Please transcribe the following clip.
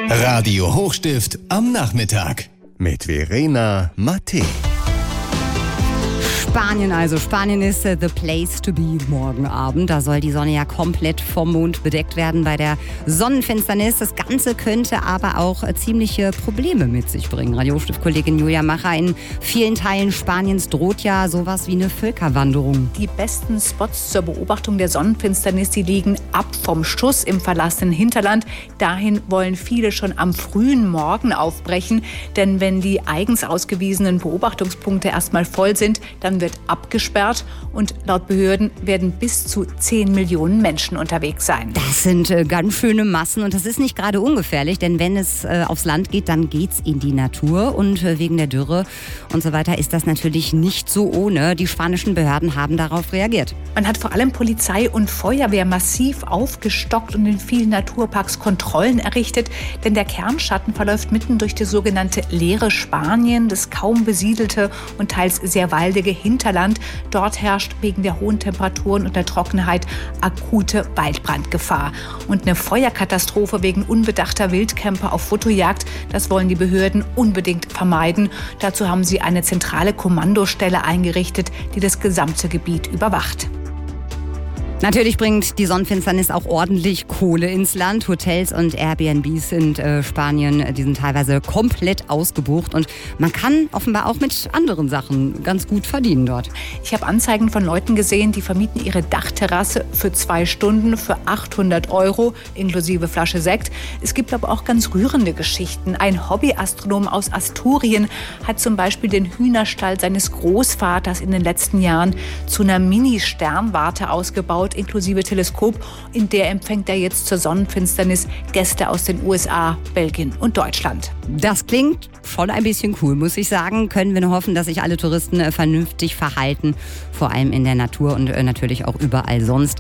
Radio Hochstift am Nachmittag mit Verena Mattei. Spanien ist the place to be morgen Abend. Da soll die Sonne ja komplett vom Mond bedeckt werden bei der Sonnenfinsternis. Das Ganze könnte aber auch ziemliche Probleme mit sich bringen. Radio-Hochstift-Kollegin Julia Macher, in vielen Teilen Spaniens droht ja sowas wie eine Völkerwanderung. Die besten Spots zur Beobachtung der Sonnenfinsternis, die liegen ab vom Schuss im verlassenen Hinterland. Dahin wollen viele schon am frühen Morgen aufbrechen. Denn wenn die eigens ausgewiesenen Beobachtungspunkte erstmal voll sind, dann wird abgesperrt und laut Behörden werden bis zu 10 Millionen Menschen unterwegs sein. Das sind ganz schöne Massen und das ist nicht gerade ungefährlich, denn wenn es aufs Land geht, dann geht's in die Natur und wegen der Dürre und so weiter ist das natürlich nicht so ohne. Die spanischen Behörden haben darauf reagiert. Man hat vor allem Polizei und Feuerwehr massiv aufgestockt und in vielen Naturparks Kontrollen errichtet, denn der Kernschatten verläuft mitten durch das sogenannte leere Spanien, das kaum besiedelte und teils sehr waldige Hinterland. Dort herrscht wegen der hohen Temperaturen und der Trockenheit akute Waldbrandgefahr. Und eine Feuerkatastrophe wegen unbedachter Wildcamper auf Fotojagd, das wollen die Behörden unbedingt vermeiden. Dazu haben sie eine zentrale Kommandostelle eingerichtet, die das gesamte Gebiet überwacht. Natürlich bringt die Sonnenfinsternis auch ordentlich Kohle ins Land. Hotels und Airbnbs in Spanien, die sind teilweise komplett ausgebucht. Und man kann offenbar auch mit anderen Sachen ganz gut verdienen dort. Ich habe Anzeigen von Leuten gesehen, die vermieten ihre Dachterrasse für 2 Stunden für 800 € inklusive Flasche Sekt. Es gibt aber auch ganz rührende Geschichten. Ein Hobbyastronom aus Asturien hat zum Beispiel den Hühnerstall seines Großvaters in den letzten Jahren zu einer Mini-Sternwarte ausgebaut, inklusive Teleskop. In der empfängt er jetzt zur Sonnenfinsternis Gäste aus den USA, Belgien und Deutschland. Das klingt schon ein bisschen cool, muss ich sagen. Können wir nur hoffen, dass sich alle Touristen vernünftig verhalten, vor allem in der Natur und natürlich auch überall sonst.